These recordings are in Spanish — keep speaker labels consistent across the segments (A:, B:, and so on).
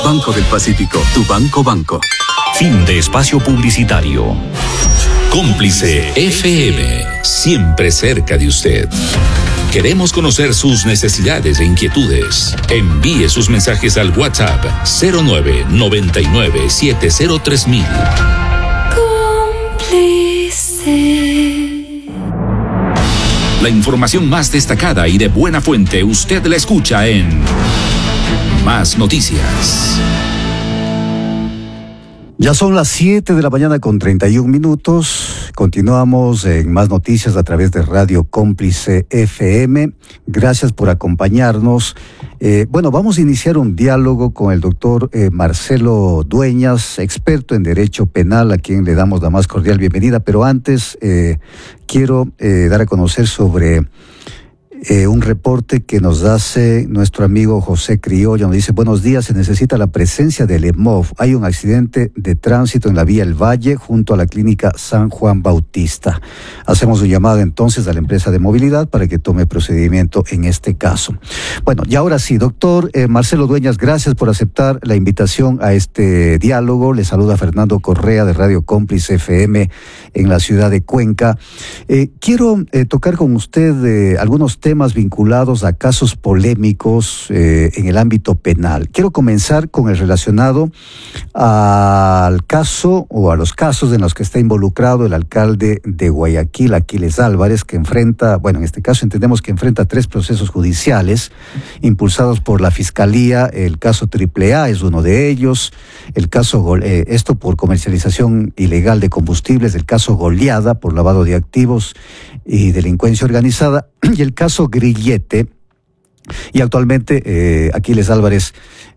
A: Banco del Pacífico, tu banco.
B: Fin de espacio publicitario. Cómplice FM, siempre cerca de usted. Queremos conocer sus necesidades e inquietudes. Envíe sus mensajes al WhatsApp 0999703000.
C: Cómplice.
B: La información más destacada y de buena fuente usted la escucha en Más Noticias.
D: Ya son las 7 de la mañana con 31 minutos. Continuamos en Más Noticias a través de Radio Cómplice FM. Gracias por acompañarnos. Vamos a iniciar un diálogo con el doctor Marcelo Dueñas, experto en Derecho Penal, a quien le damos la más cordial bienvenida. Pero antes quiero dar a conocer sobre un reporte que nos hace nuestro amigo José Criollo. Nos dice: buenos días, se necesita la presencia del EMOV. Hay un accidente de tránsito en la vía El Valle junto a la clínica San Juan Bautista. Hacemos un llamado entonces a la empresa de movilidad para que tome procedimiento en este caso. Bueno, y ahora sí, doctor Marcelo Dueñas, gracias por aceptar la invitación a este diálogo. Le saluda Fernando Correa de Radio Cómplice FM en la ciudad de Cuenca. Quiero tocar con usted algunos temas vinculados a casos polémicos en el ámbito penal. Quiero comenzar con el relacionado al caso o a los casos en los que está involucrado el alcalde de Guayaquil, Aquiles Álvarez, que enfrenta, en este caso entendemos que enfrenta 3 procesos judiciales impulsados por la Fiscalía. El caso AAA es uno de ellos, el caso, esto por comercialización ilegal de combustibles, el caso Goleada por lavado de activos y delincuencia organizada, y el caso Grillete. Y actualmente Aquiles Álvarez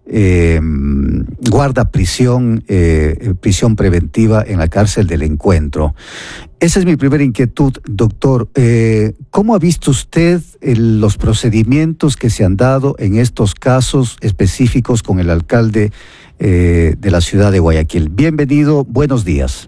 D: guarda prisión preventiva en la cárcel del Encuentro. Esa es mi primera inquietud, doctor. ¿Cómo ha visto usted los procedimientos que se han dado en estos casos específicos con el alcalde de la ciudad de Guayaquil? Bienvenido, buenos días.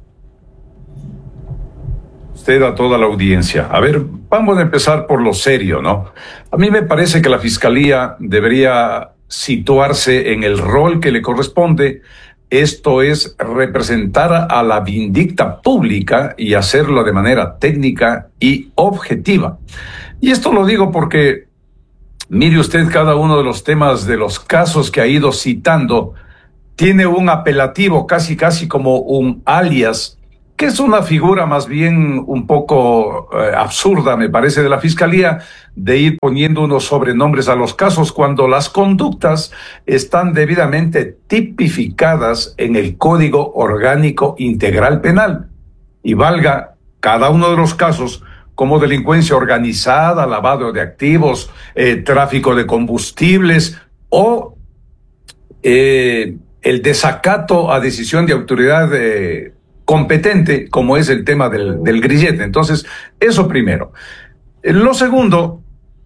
E: A toda la audiencia. A ver, vamos a empezar por lo serio, ¿no? A mí me parece que la Fiscalía debería situarse en el rol que le corresponde, esto es representar a la vindicta pública y hacerlo de manera técnica y objetiva. Y esto lo digo porque, mire usted, cada uno de los temas de los casos que ha ido citando tiene un apelativo, casi como un alias, que es una figura más bien un poco absurda, me parece, de la Fiscalía, de ir poniendo unos sobrenombres a los casos cuando las conductas están debidamente tipificadas en el Código Orgánico Integral Penal. Y valga cada uno de los casos como delincuencia organizada, lavado de activos, tráfico de combustibles o el desacato a decisión de autoridad competente, como es el tema del grillete. Entonces, eso primero. Lo segundo,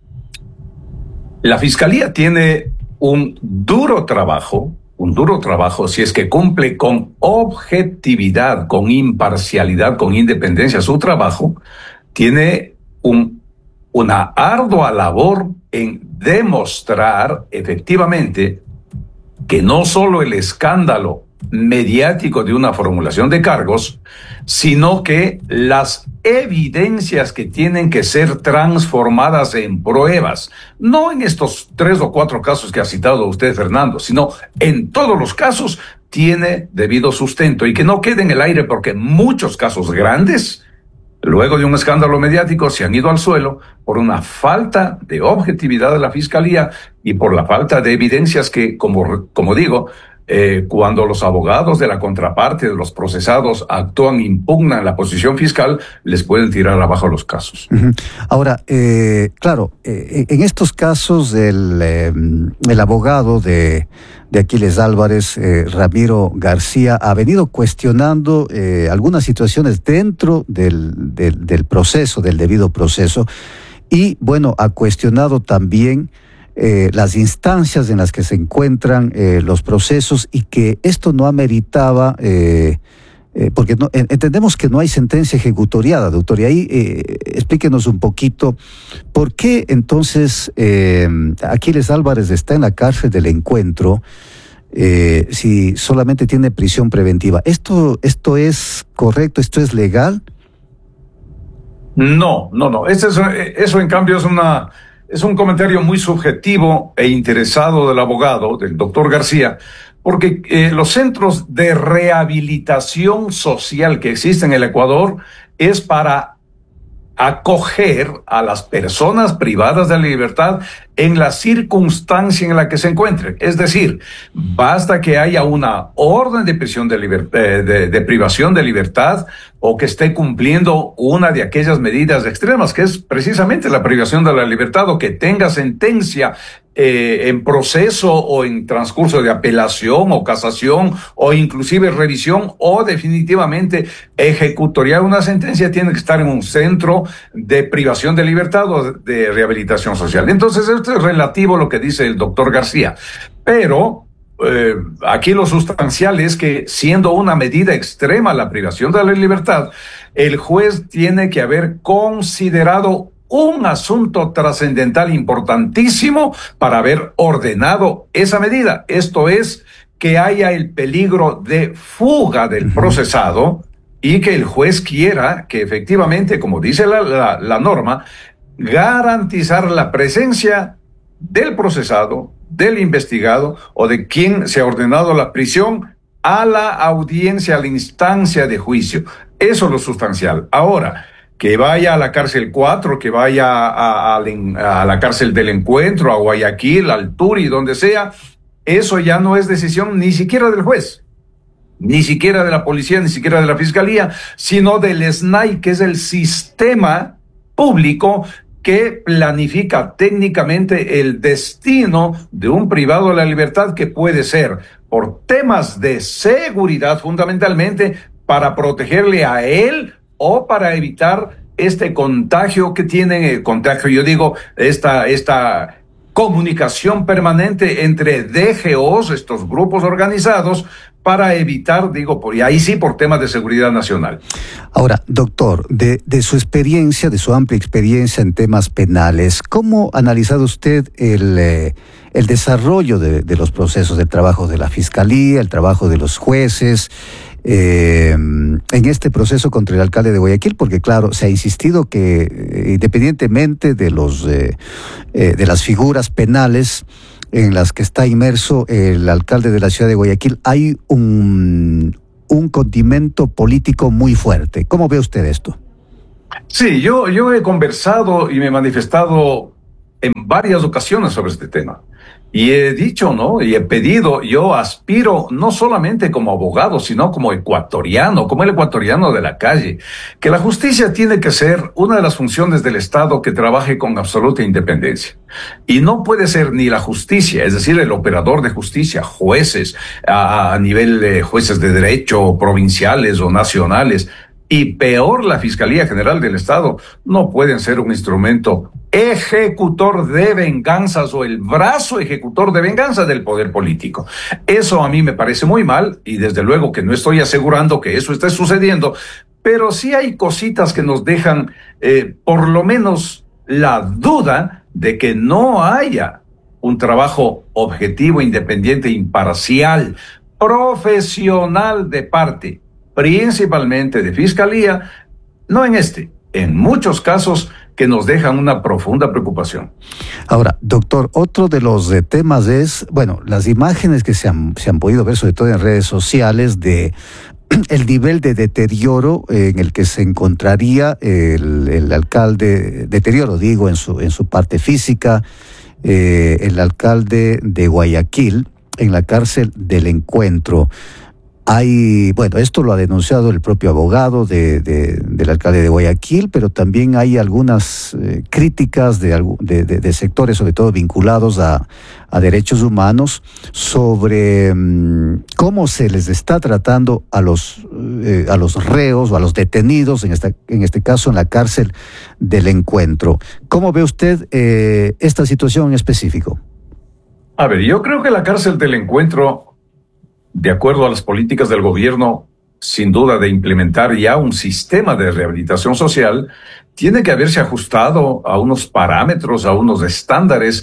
E: la Fiscalía tiene un duro trabajo, si es que cumple con objetividad, con imparcialidad, con independencia su trabajo, tiene una ardua labor en demostrar efectivamente que no solo el escándalo mediático de una formulación de cargos, sino que las evidencias que tienen que ser transformadas en pruebas, no en estos 3 o 4 casos que ha citado usted, Fernando, sino en todos los casos, tiene debido sustento y que no quede en el aire, porque muchos casos grandes, luego de un escándalo mediático, se han ido al suelo por una falta de objetividad de la Fiscalía y por la falta de evidencias que, como digo, cuando los abogados de la contraparte, de los procesados, impugnan la posición fiscal, les pueden tirar abajo los casos.
D: Uh-huh. Ahora, en estos casos el abogado de Aquiles Álvarez, Ramiro García, ha venido cuestionando algunas situaciones dentro del proceso, del debido proceso, y ha cuestionado también las instancias en las que se encuentran los procesos, y que esto no ameritaba, porque entendemos que no hay sentencia ejecutoriada, doctor, y ahí explíquenos un poquito por qué entonces Aquiles Álvarez está en la cárcel del Encuentro si solamente tiene prisión preventiva. ¿Esto es correcto? ¿Esto es legal?
E: No. Eso en cambio es un comentario muy subjetivo e interesado del abogado, del doctor García, porque los centros de rehabilitación social que existen en el Ecuador es para acoger a las personas privadas de la libertad en la circunstancia en la que se encuentren. Es decir, basta que haya una orden de prisión de privación de libertad o que esté cumpliendo una de aquellas medidas extremas, que es precisamente la privación de la libertad, o que tenga sentencia en proceso o en transcurso de apelación o casación o inclusive revisión o definitivamente ejecutoriar una sentencia, tiene que estar en un centro de privación de libertad o de rehabilitación social. Entonces, esto es relativo a lo que dice el doctor García. Pero aquí lo sustancial es que, siendo una medida extrema la privación de la libertad, el juez tiene que haber considerado un asunto trascendental importantísimo para haber ordenado esa medida. Esto es, que haya el peligro de fuga del procesado y que el juez quiera que efectivamente, como dice la norma, garantizar la presencia del procesado, del investigado o de quien se ha ordenado la prisión a la audiencia, a la instancia de juicio. Eso es lo sustancial. Ahora, que vaya a la cárcel 4, que vaya a la cárcel del Encuentro, a Guayaquil, al Turi, donde sea, eso ya no es decisión ni siquiera del juez, ni siquiera de la policía, ni siquiera de la fiscalía, sino del SNAI, que es el sistema público que planifica técnicamente el destino de un privado de la libertad, que puede ser por temas de seguridad fundamentalmente, para protegerle a él o para evitar este contagio que tienen, yo digo, esta comunicación permanente entre DGOs, estos grupos organizados, para evitar, y ahí sí, por temas de seguridad nacional.
D: Ahora, doctor, de su experiencia, de su amplia experiencia en temas penales, ¿cómo ha analizado usted el desarrollo de los procesos de trabajo de la Fiscalía, el trabajo de los jueces, en este proceso contra el alcalde de Guayaquil? Porque claro, se ha insistido que independientemente de las figuras penales en las que está inmerso el alcalde de la ciudad de Guayaquil, hay un condimento político muy fuerte. ¿Cómo ve usted esto?
E: Sí, yo he conversado y me he manifestado en varias ocasiones sobre este tema. Y he dicho, ¿no? Y he pedido, yo aspiro no solamente como abogado, sino como ecuatoriano, como el ecuatoriano de la calle, que la justicia tiene que ser una de las funciones del Estado que trabaje con absoluta independencia. Y no puede ser ni la justicia, es decir, el operador de justicia, jueces, a nivel de jueces de derecho, provinciales o nacionales, y peor la Fiscalía General del Estado, no pueden ser un instrumento ejecutor de venganzas o el brazo ejecutor de venganza del poder político. Eso a mí me parece muy mal, y desde luego que no estoy asegurando que eso esté sucediendo, pero sí hay cositas que nos dejan por lo menos la duda de que no haya un trabajo objetivo, independiente, imparcial, profesional de parte, principalmente de Fiscalía, no en muchos casos que nos dejan una profunda preocupación.
D: Ahora, doctor, otro de los temas es, las imágenes que se han podido ver, sobre todo en redes sociales, de el nivel de deterioro en el que se encontraría el alcalde, deterioro digo en su parte física, el alcalde de Guayaquil en la cárcel del Encuentro. Esto lo ha denunciado el propio abogado del alcalde de Guayaquil, pero también hay algunas críticas de sectores, sobre todo vinculados a derechos humanos, sobre cómo se les está tratando a los reos o a los detenidos, en este caso en la cárcel del Encuentro. ¿Cómo ve usted esta situación en específico?
E: A ver, yo creo que la cárcel del Encuentro, de acuerdo a las políticas del gobierno, sin duda de implementar ya un sistema de rehabilitación social, tiene que haberse ajustado a unos parámetros, a unos estándares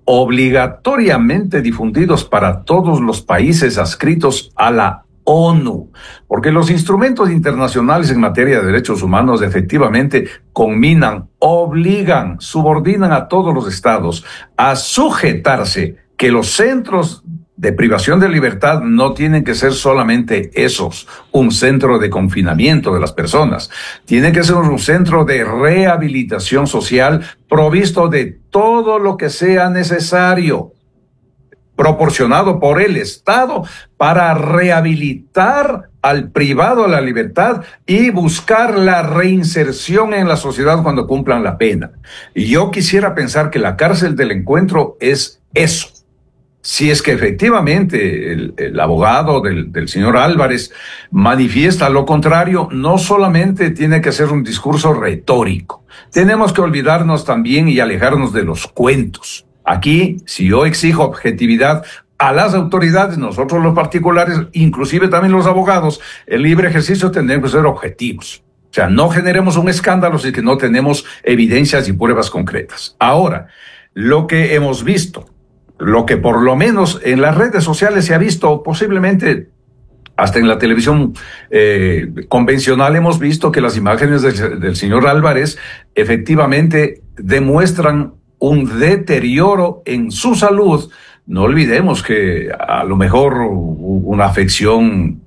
E: obligatoriamente difundidos para todos los países adscritos a la ONU, porque los instrumentos internacionales en materia de derechos humanos efectivamente conminan, obligan, subordinan a todos los estados a sujetarse, que los centros de privación de libertad no tienen que ser solamente esos, un centro de confinamiento de las personas. Tiene que ser un centro de rehabilitación social provisto de todo lo que sea necesario, proporcionado por el Estado para rehabilitar al privado de la libertad y buscar la reinserción en la sociedad cuando cumplan la pena. Y yo quisiera pensar que la cárcel del encuentro es eso. Si es que efectivamente el abogado del señor Álvarez manifiesta lo contrario, no solamente tiene que ser un discurso retórico. Tenemos que olvidarnos también y alejarnos de los cuentos. Aquí, si yo exijo objetividad a las autoridades, nosotros los particulares, inclusive también los abogados, el libre ejercicio tendremos que ser objetivos. O sea, no generemos un escándalo si es que no tenemos evidencias y pruebas concretas. Ahora, lo que hemos visto, lo que por lo menos en las redes sociales se ha visto, posiblemente hasta en la televisión convencional hemos visto que las imágenes del señor Álvarez efectivamente demuestran un deterioro en su salud. No olvidemos que a lo mejor una afección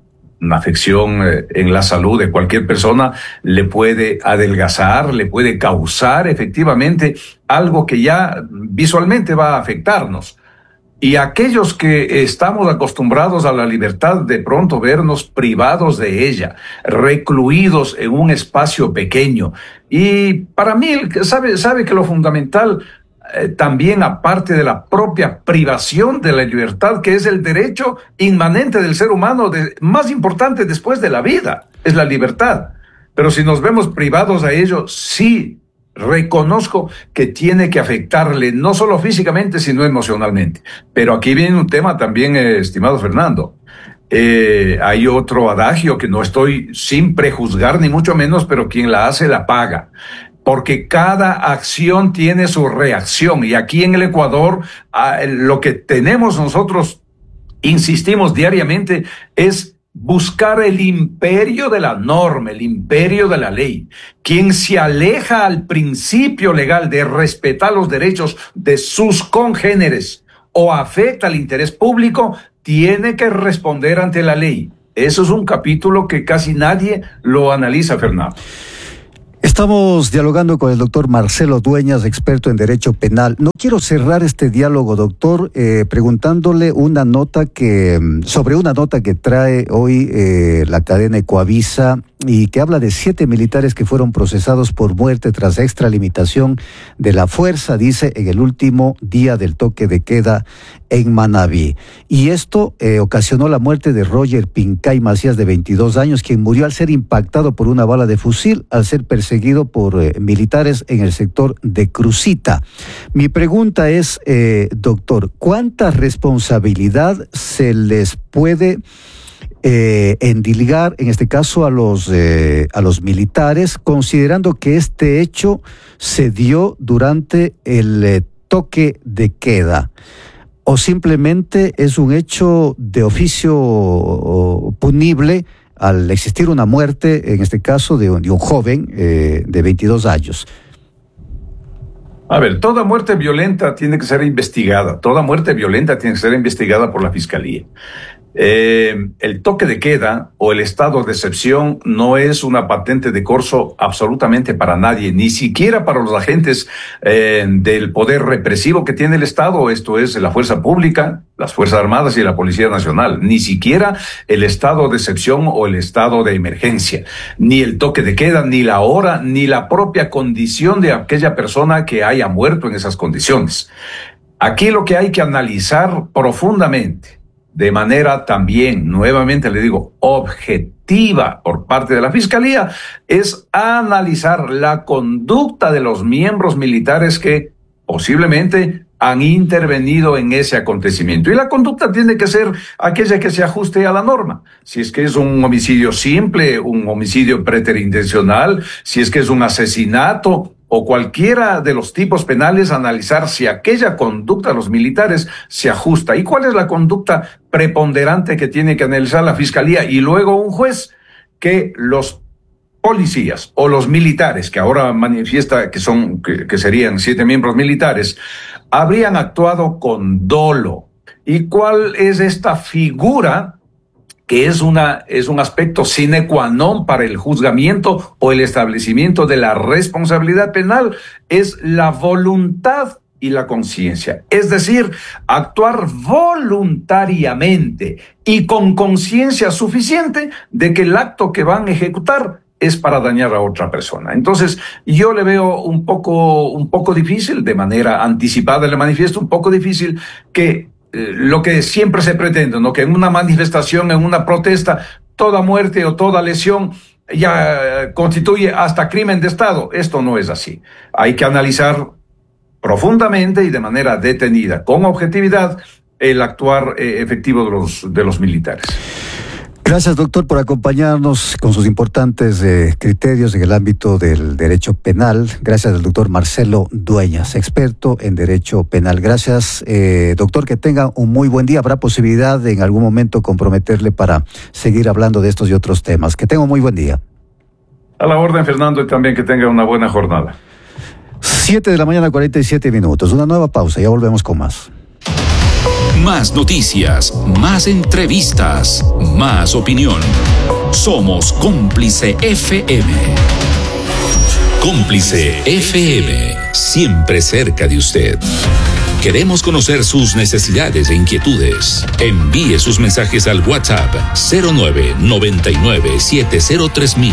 E: en la salud de cualquier persona le puede adelgazar, le puede causar efectivamente algo que ya visualmente va a afectarnos. Y aquellos que estamos acostumbrados a la libertad, de pronto vernos privados de ella, recluidos en un espacio pequeño. Y para mí, sabe que lo fundamental, también aparte de la propia privación de la libertad, que es el derecho inmanente del ser humano, más importante después de la vida, es la libertad. Pero si nos vemos privados a ello, sí reconozco que tiene que afectarle no solo físicamente, sino emocionalmente. Pero aquí viene un tema también, estimado Fernando. Hay otro adagio que no estoy sin prejuzgar ni mucho menos, pero quien la hace la paga. Porque cada acción tiene su reacción. Y aquí en el Ecuador, lo que tenemos nosotros, insistimos diariamente, es buscar el imperio de la norma, el imperio de la ley. Quien se aleja al principio legal de respetar los derechos de sus congéneres o afecta al interés público, tiene que responder ante la ley. Eso es un capítulo que casi nadie lo analiza, Fernando.
D: Estamos dialogando con el doctor Marcelo Dueñas, experto en Derecho Penal. No quiero cerrar este diálogo, doctor, preguntándole sobre una nota que trae hoy la cadena Ecoavisa y que habla de 7 militares que fueron procesados por muerte tras extralimitación de la fuerza, dice, en el último día del toque de queda en Manabí. Y esto ocasionó la muerte de Roger Pincay Macías, de 22 años, quien murió al ser impactado por una bala de fusil, al ser perseguido por militares en el sector de Crucita. Mi pregunta es, doctor, ¿cuánta responsabilidad se les puede endilgar, en este caso a los militares, considerando que este hecho se dio durante el toque de queda? ¿O simplemente es un hecho de oficio punible al existir una muerte, en este caso de un joven de 22 años?
E: A ver, toda muerte violenta tiene que ser investigada. Toda muerte violenta tiene que ser investigada por la Fiscalía. El toque de queda o el estado de excepción no es una patente de corso absolutamente para nadie, ni siquiera para los agentes del poder represivo que tiene el Estado, esto es la fuerza pública, las Fuerzas Armadas y la Policía Nacional, ni siquiera el estado de excepción o el estado de emergencia, ni el toque de queda, ni la hora, ni la propia condición de aquella persona que haya muerto en esas condiciones. Aquí lo que hay que analizar profundamente, de manera también, nuevamente le digo, objetiva por parte de la Fiscalía, es analizar la conducta de los miembros militares que posiblemente han intervenido en ese acontecimiento. Y la conducta tiene que ser aquella que se ajuste a la norma. Si es que es un homicidio simple, un homicidio preterintencional, si es que es un asesinato o cualquiera de los tipos penales, analizar si aquella conducta de los militares se ajusta y cuál es la conducta preponderante que tiene que analizar la Fiscalía y luego un juez, que los policías o los militares, que ahora manifiesta que serían 7 miembros militares, habrían actuado con dolo. ¿Y cuál es esta figura que es un aspecto sine qua non para el juzgamiento o el establecimiento de la responsabilidad penal? Es la voluntad y la conciencia, es decir, actuar voluntariamente y con conciencia suficiente de que el acto que van a ejecutar es para dañar a otra persona. Entonces, yo le veo un poco difícil, de manera anticipada le manifiesto, un poco difícil que lo que siempre se pretende, ¿no? Que en una manifestación, en una protesta, toda muerte o toda lesión ya constituye hasta crimen de Estado. Esto no es así. Hay que analizar profundamente y de manera detenida, con objetividad, el actuar efectivo de los militares.
D: Gracias, doctor, por acompañarnos con sus importantes criterios en el ámbito del derecho penal. Gracias al doctor Marcelo Dueñas, experto en derecho penal. Gracias, doctor, que tenga un muy buen día. ¿Habrá posibilidad de en algún momento comprometerle para seguir hablando de estos y otros temas? Que tenga un muy buen día.
E: A la orden, Fernando, y también que tenga una buena jornada.
D: 7 de la mañana, 47 minutos. Una nueva pausa, ya volvemos con más.
B: Más noticias, más entrevistas, más opinión. Somos Cómplice FM. Cómplice FM, siempre cerca de usted. Queremos conocer sus necesidades e inquietudes. Envíe sus mensajes al WhatsApp 0999703000.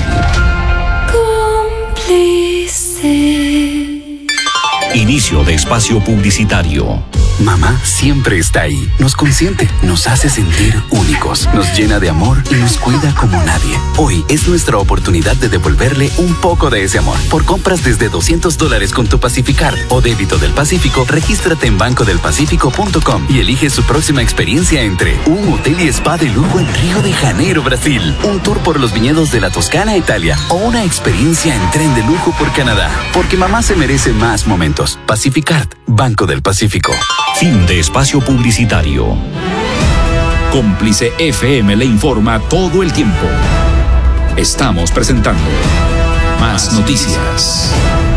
C: Cómplice.
B: Inicio de espacio publicitario.
A: Mamá siempre está ahí. Nos consiente, nos hace sentir únicos, nos llena de amor y nos cuida como nadie. Hoy es nuestra oportunidad de devolverle un poco de ese amor. Por compras desde $200 con tu Pacificard o débito del Pacífico, regístrate en bancodelpacifico.com y elige su próxima experiencia entre un hotel y spa de lujo en Río de Janeiro, Brasil, un tour por los viñedos de la Toscana, Italia, o una experiencia en tren de lujo por Canadá. Porque mamá se merece más momentos. Pacificard, Banco del Pacífico.
B: Fin de espacio publicitario. Cómplice FM le informa todo el tiempo. Estamos presentando Más Noticias.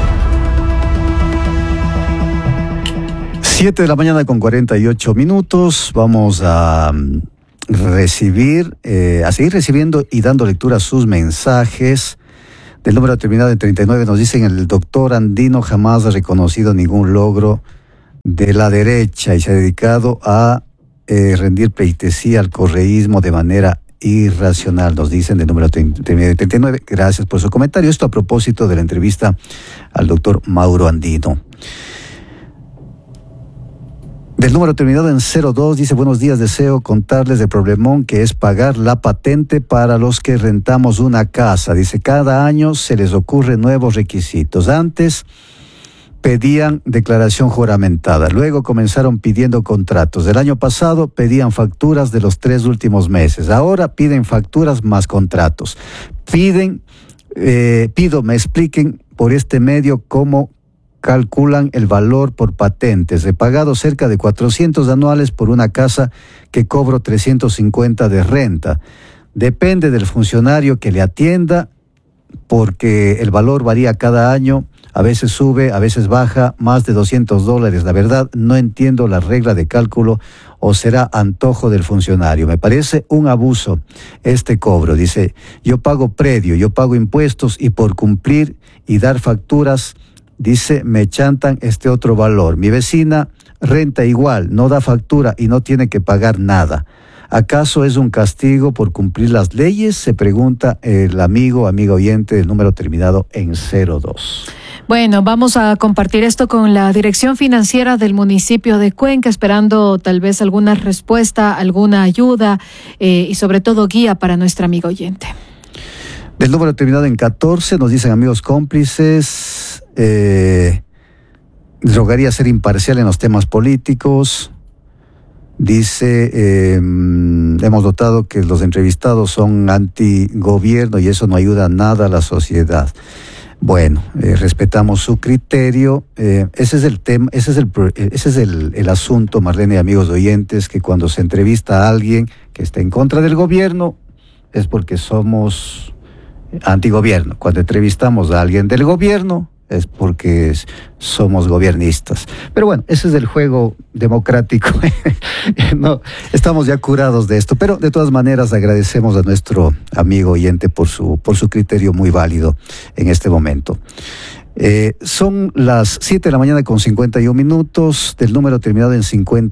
D: 7 de la mañana con 48 minutos. Vamos a seguir recibiendo y dando lectura a sus mensajes. Del número terminado en 39 nos dicen: el doctor Andino jamás ha reconocido ningún logro de la derecha y se ha dedicado a rendir pleitesía al correísmo de manera irracional, nos dicen del número 39. Gracias por su comentario. Esto a propósito de la entrevista al doctor Mauro Andino. Del número terminado en 02 dice: buenos días, deseo contarles del problemón que es pagar la patente para los que rentamos una casa. Dice, cada año se les ocurren nuevos requisitos. Antes pedían declaración juramentada, luego comenzaron pidiendo contratos. Del año pasado pedían facturas de los 3 últimos meses, ahora piden facturas más contratos. Pido me expliquen por este medio cómo calculan el valor por patentes. He pagado cerca de 400 anuales por una casa que cobro 350 de renta. Depende del funcionario que le atienda, porque el valor varía cada año. A veces sube, a veces baja, más de $200. La verdad, no entiendo la regla de cálculo, o será antojo del funcionario. Me parece un abuso este cobro. Dice, yo pago predio, yo pago impuestos y por cumplir y dar facturas, dice, me chantan este otro valor. Mi vecina renta igual, no da factura y no tiene que pagar nada. ¿Acaso es un castigo por cumplir las leyes? Se pregunta el amigo oyente del número terminado en 02.
C: Bueno, vamos a compartir esto con la Dirección Financiera del municipio de Cuenca, esperando tal vez alguna respuesta, alguna ayuda y sobre todo guía para nuestra amiga oyente.
D: Del número terminado en 14 nos dicen: amigos cómplices, rogaría ser imparcial en los temas políticos. Dice, hemos notado que los entrevistados son antigobierno y eso no ayuda nada a la sociedad. Bueno, respetamos su criterio. Ese es el tema, ese es el asunto, Marlene y amigos oyentes, que cuando se entrevista a alguien que está en contra del gobierno es porque somos antigobierno. Cuando entrevistamos a alguien del gobierno es porque somos gobiernistas. Pero bueno, ese es el juego democrático. No, estamos ya curados de esto, pero de todas maneras agradecemos a nuestro amigo oyente por su criterio muy válido en este momento. Son las 7 de la mañana con 51 minutos, del número terminado en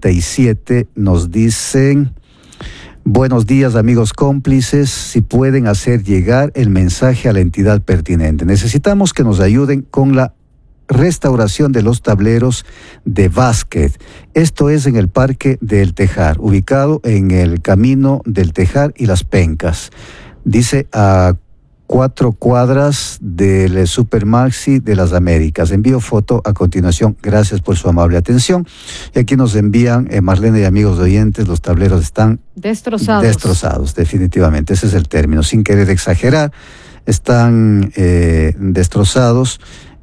D: 57, nos dicen: buenos días, amigos cómplices, si pueden hacer llegar el mensaje a la entidad pertinente. Necesitamos que nos ayuden con la restauración de los tableros de básquet. Esto es en el Parque del Tejar, ubicado en el camino del Tejar y Las Pencas. Dice a 4 cuadras del Supermaxi de las Américas. Envío foto a continuación. Gracias por su amable atención. Y aquí nos envían, Marlene y amigos oyentes, los tableros están
C: destrozados.
D: Destrozados, definitivamente. Ese es el término. Sin querer exagerar, están destrozados.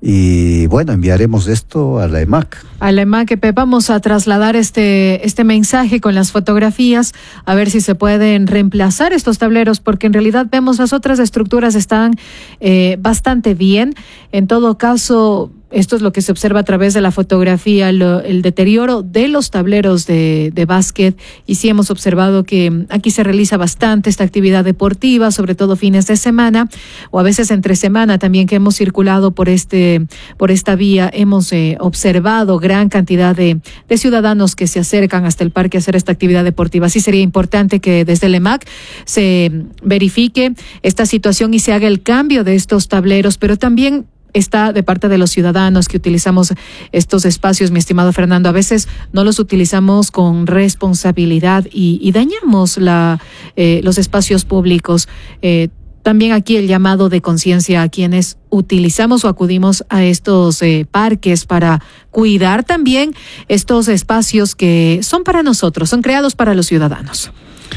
D: Y bueno, enviaremos esto a la EMAC.
C: A la EMAC, vamos a trasladar este mensaje con las fotografías, a ver si se pueden reemplazar estos tableros, porque en realidad vemos las otras estructuras están bastante bien. En todo caso, esto es lo que se observa a través de la fotografía, el deterioro de los tableros de básquet, y sí hemos observado que aquí se realiza bastante esta actividad deportiva, sobre todo fines de semana, o a veces entre semana también, que hemos circulado por esta vía, hemos observado gran cantidad de ciudadanos que se acercan hasta el parque a hacer esta actividad deportiva. Sí sería importante que desde el EMAC se verifique esta situación y se haga el cambio de estos tableros, pero también está de parte de los ciudadanos que utilizamos estos espacios, mi estimado Fernando. A veces no los utilizamos con responsabilidad y dañamos los espacios públicos. También aquí el llamado de conciencia a quienes utilizamos o acudimos a estos parques para cuidar también estos espacios que son para nosotros, son creados para los ciudadanos.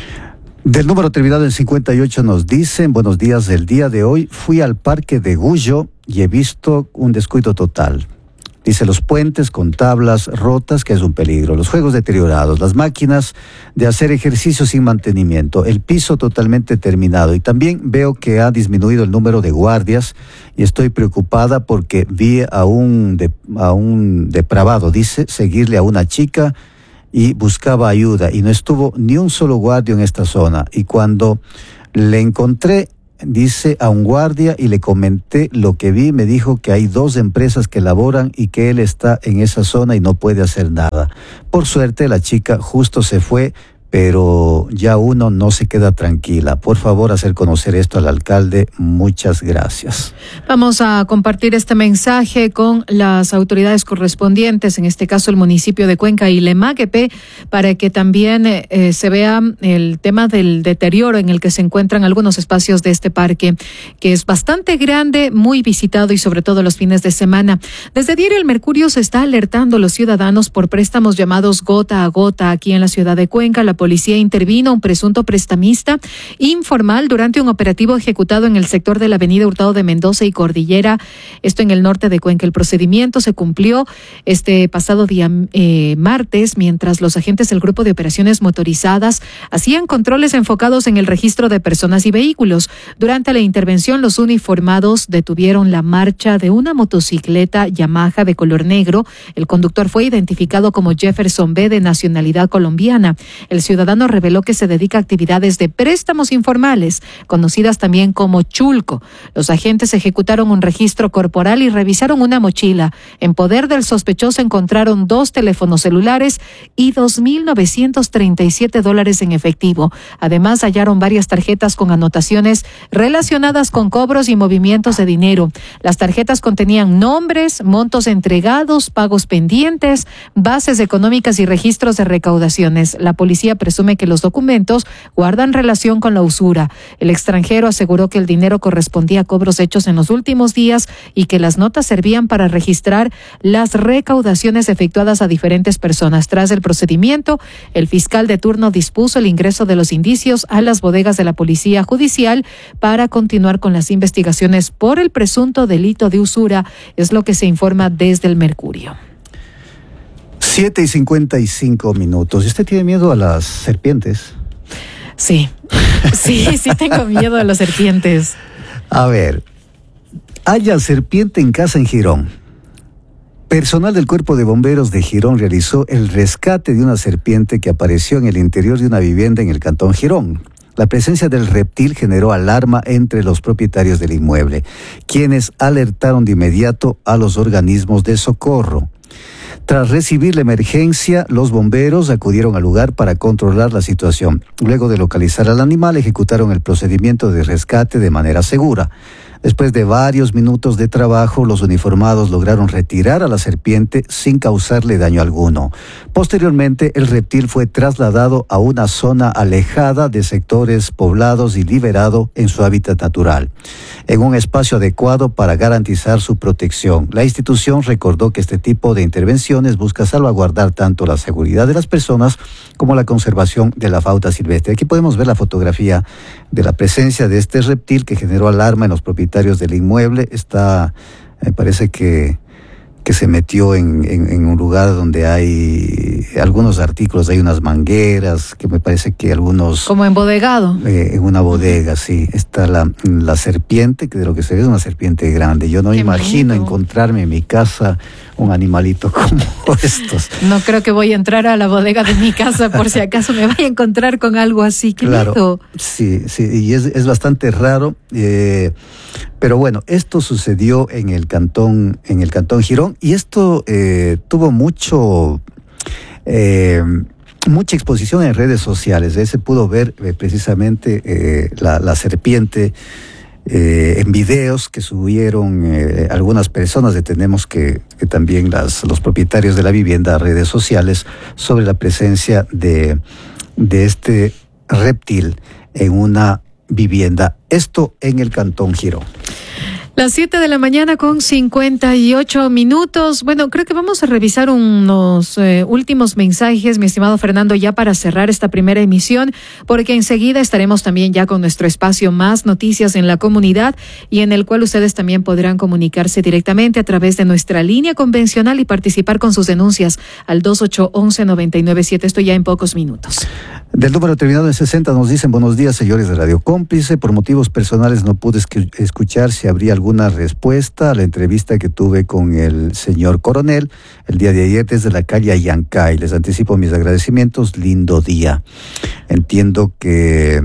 D: Del número terminado en 58 nos dicen: buenos días, el día de hoy fui al parque de Gullo y he visto un descuido total. Dice, los puentes con tablas rotas, que es un peligro, los juegos deteriorados, las máquinas de hacer ejercicio sin mantenimiento, el piso totalmente terminado. Y también veo que ha disminuido el número de guardias y estoy preocupada porque vi a un depravado, dice, seguirle a una chica y buscaba ayuda y no estuvo ni un solo guardia en esta zona. Y cuando le encontré, dice, a un guardia y le comenté lo que vi, me dijo que hay 2 empresas que laboran y que él está en esa zona y no puede hacer nada. Por suerte la chica justo se fue, pero ya uno no se queda tranquila. Por favor, hacer conocer esto al alcalde. Muchas gracias.
C: Vamos a compartir este mensaje con las autoridades correspondientes, en este caso el municipio de Cuenca y la EMAC, para que también se vea el tema del deterioro en el que se encuentran algunos espacios de este parque, que es bastante grande, muy visitado y sobre todo los fines de semana. Desde Diario El Mercurio se está alertando a los ciudadanos por préstamos llamados gota a gota aquí en la ciudad de Cuenca. La policía intervino a un presunto prestamista informal durante un operativo ejecutado en el sector de la avenida Hurtado de Mendoza y Cordillera, esto en el norte de Cuenca. El procedimiento se cumplió este pasado día martes, mientras los agentes del Grupo de Operaciones Motorizadas hacían controles enfocados en el registro de personas y vehículos. Durante la intervención, los uniformados detuvieron la marcha de una motocicleta Yamaha de color negro. El conductor fue identificado como Jefferson B., de nacionalidad colombiana. El ciudadano reveló que se dedica a actividades de préstamos informales, conocidas también como chulco. Los agentes ejecutaron un registro corporal y revisaron una mochila. En poder del sospechoso encontraron 2 teléfonos celulares y $2,937 en efectivo. Además, hallaron varias tarjetas con anotaciones relacionadas con cobros y movimientos de dinero. Las tarjetas contenían nombres, montos entregados, pagos pendientes, bases económicas y registros de recaudaciones. La policía presume que los documentos guardan relación con la usura. El extranjero aseguró que el dinero correspondía a cobros hechos en los últimos días y que las notas servían para registrar las recaudaciones efectuadas a diferentes personas. Tras el procedimiento, el fiscal de turno dispuso el ingreso de los indicios a las bodegas de la Policía Judicial para continuar con las investigaciones por el presunto delito de usura, es lo que se informa desde el Mercurio.
D: 7:55. ¿Y usted tiene miedo a las serpientes?
C: Sí, sí tengo miedo a las serpientes.
D: A ver, haya serpiente en casa en Girón. Personal del Cuerpo de Bomberos de Girón realizó el rescate de una serpiente que apareció en el interior de una vivienda en el cantón Girón. La presencia del reptil generó alarma entre los propietarios del inmueble, quienes alertaron de inmediato a los organismos de socorro. Tras recibir la emergencia, los bomberos acudieron al lugar para controlar la situación. Luego de localizar al animal, ejecutaron el procedimiento de rescate de manera segura. Después de varios minutos de trabajo, los uniformados lograron retirar a la serpiente sin causarle daño alguno. Posteriormente, el reptil fue trasladado a una zona alejada de sectores poblados y liberado en su hábitat natural, en un espacio adecuado para garantizar su protección. La institución recordó que este tipo de intervenciones busca salvaguardar tanto la seguridad de las personas como la conservación de la fauna silvestre. Aquí podemos ver la fotografía de la presencia de este reptil que generó alarma en los propietarios del inmueble. Me parece que se metió en un lugar donde hay algunos artículos, hay unas mangueras, que me parece que algunos...
C: Como embodegado.
D: En una bodega, sí. Está la serpiente, que de lo que se ve es una serpiente grande. Yo no me imagino encontrarme en mi casa un animalito como estos.
C: No creo que voy a entrar a la bodega de mi casa por si acaso me vaya a encontrar con algo así. ¡Qué miedo!
D: Sí, y es bastante raro. Pero bueno, esto sucedió en el cantón Girón, y esto tuvo mucha exposición en redes sociales. Se pudo ver precisamente la serpiente en videos que subieron algunas personas. Tenemos que también los propietarios de la vivienda a redes sociales sobre la presencia de este reptil en una vivienda. Esto en el cantón Girón.
C: Las 7:58 a.m. Bueno, creo que vamos a revisar unos últimos mensajes, mi estimado Fernando, ya para cerrar esta primera emisión, porque enseguida estaremos también ya con nuestro espacio Más Noticias en la Comunidad, y en el cual ustedes también podrán comunicarse directamente a través de nuestra línea convencional y participar con sus denuncias al 2811-997. Esto ya en pocos minutos.
D: Del número terminado en 60 nos dicen: buenos días, señores de Radio Cómplice. Por motivos personales no pude escuchar si habría alguna respuesta a la entrevista que tuve con el señor coronel el día de ayer desde la calle Ayancay. Les anticipo mis agradecimientos. Lindo día. Entiendo que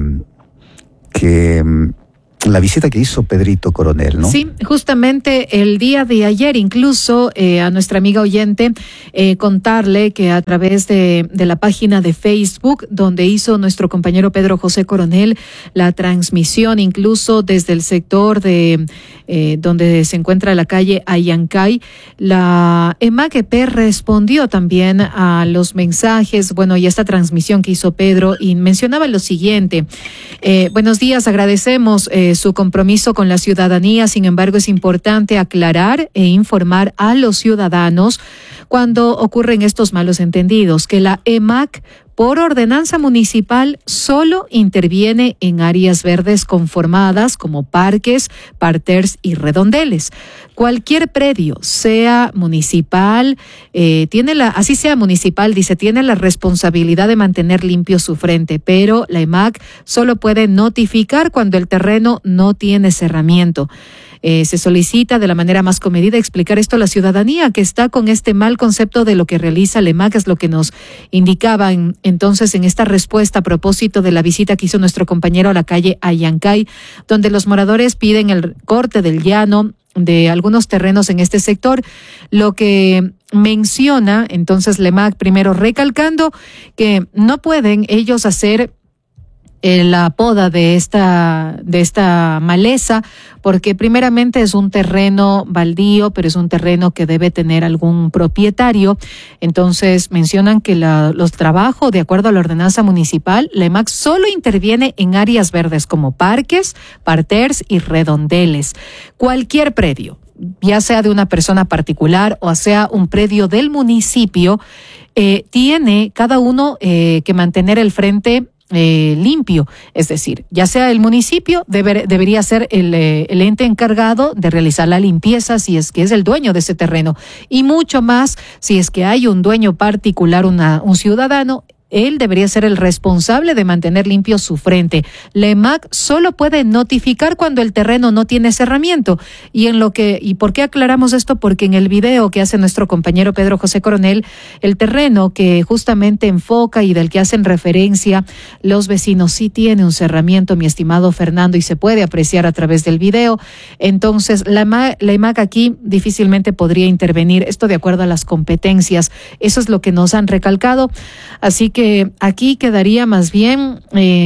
D: la visita que hizo Pedrito Coronel, ¿no?
C: Sí, justamente el día de ayer, incluso a nuestra amiga oyente, contarle que a través de la página de Facebook, donde hizo nuestro compañero Pedro José Coronel la transmisión, incluso desde el sector de donde se encuentra la calle Ayancay, la EMAGP respondió también a los mensajes, y esta transmisión que hizo Pedro, y mencionaba lo siguiente: buenos días, agradecemos su compromiso con la ciudadanía. Sin embargo, es importante aclarar e informar a los ciudadanos cuando ocurren estos malos entendidos, que la EMAC, por ordenanza municipal, solo interviene en áreas verdes conformadas como parques, parterres y redondeles. Cualquier predio, sea municipal, así sea municipal, dice, tiene la responsabilidad de mantener limpio su frente, pero la EMAC solo puede notificar cuando el terreno no tiene cerramiento. Se solicita de la manera más comedida explicar esto a la ciudadanía que está con este mal concepto de lo que realiza la EMAC, es lo que nos indicaban entonces en esta respuesta a propósito de la visita que hizo nuestro compañero a la calle Ayancay, donde los moradores piden el corte del llano de algunos terrenos en este sector, lo que menciona entonces la EMAC, primero recalcando que no pueden ellos hacer la poda de esta maleza, porque primeramente es un terreno baldío, pero es un terreno que debe tener algún propietario. Entonces mencionan que los trabajos, de acuerdo a la ordenanza municipal, la EMAC solo interviene en áreas verdes como parques, parterres y redondeles. Cualquier predio, ya sea de una persona particular o sea un predio del municipio, tiene cada uno que mantener el frente limpio, es decir, ya sea el municipio, debería ser el ente encargado de realizar la limpieza si es que es el dueño de ese terreno, y mucho más si es que hay un dueño particular, un ciudadano. Él debería ser el responsable de mantener limpio su frente. La EMAC solo puede notificar cuando el terreno no tiene cerramiento. ¿Y por qué aclaramos esto? Porque en el video que hace nuestro compañero Pedro José Coronel, el terreno que justamente enfoca y del que hacen referencia los vecinos sí tiene un cerramiento, mi estimado Fernando, y se puede apreciar a través del video. Entonces, la EMAC aquí difícilmente podría intervenir, esto de acuerdo a las competencias. Eso es lo que nos han recalcado. Así que aquí quedaría más bien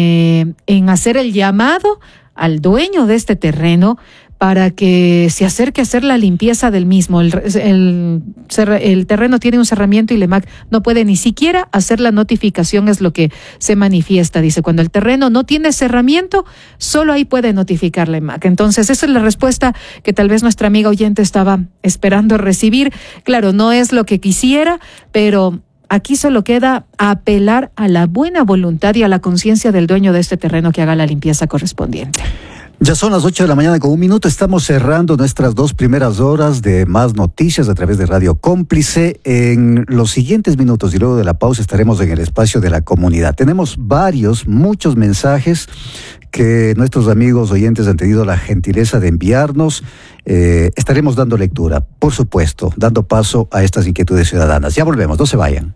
C: en hacer el llamado al dueño de este terreno para que se acerque a hacer la limpieza del mismo. El terreno tiene un cerramiento y la EMAC no puede ni siquiera hacer la notificación, es lo que se manifiesta. Dice, cuando el terreno no tiene cerramiento, solo ahí puede notificar la EMAC. Entonces, esa es la respuesta que tal vez nuestra amiga oyente estaba esperando recibir. Claro, no es lo que quisiera, pero aquí solo queda apelar a la buena voluntad y a la conciencia del dueño de este terreno que haga la limpieza correspondiente.
D: Ya son las 8 de la mañana con 1 minuto. Estamos cerrando nuestras 2 primeras horas de Más Noticias a través de Radio Cómplice. En los siguientes minutos y luego de la pausa estaremos en el espacio de la comunidad. Tenemos muchos mensajes que nuestros amigos oyentes han tenido la gentileza de enviarnos. Estaremos dando lectura, por supuesto, dando paso a estas inquietudes ciudadanas. Ya volvemos, no se vayan.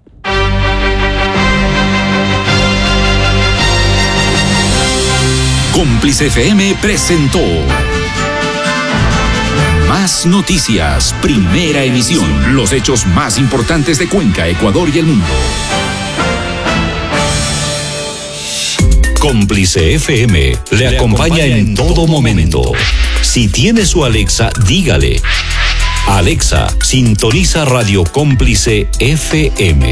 B: Cómplice FM presentó Más Noticias, primera emisión. Los hechos más importantes de Cuenca, Ecuador y el mundo. Cómplice FM le acompaña en todo momento. Si tiene su Alexa, dígale: Alexa, sintoniza Radio Cómplice FM.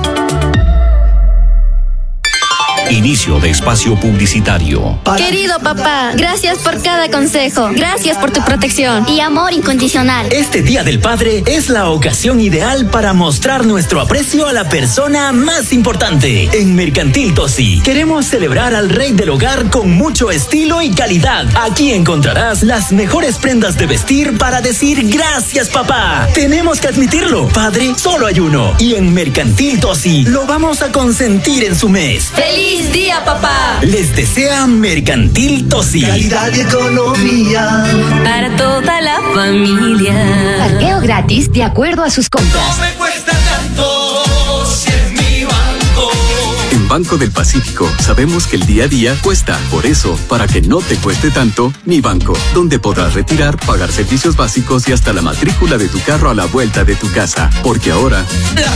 B: Inicio de espacio publicitario.
F: Querido papá, gracias por cada consejo. Gracias por tu protección
G: y amor incondicional.
H: Este Día del Padre es la ocasión ideal para mostrar nuestro aprecio a la persona más importante. En Mercantil Tosi queremos celebrar al rey del hogar con mucho estilo y calidad. Aquí encontrarás las mejores prendas de vestir para decir gracias, papá. Tenemos que admitirlo, padre solo hay uno, y en Mercantil Tosi lo vamos a consentir en su mes.
F: ¡Feliz día, papá!
H: Les desea Mercantil Tosi.
I: Calidad y economía
F: para toda la familia.
G: Parqueo gratis de acuerdo a sus compras.
I: No me cuesta tanto si es mi banco.
A: En Banco del Pacífico sabemos que el día a día cuesta. Por eso, para que no te cueste tanto, Mi Banco, donde podrás retirar, pagar servicios básicos y hasta la matrícula de tu carro a la vuelta de tu casa. Porque ahora
I: La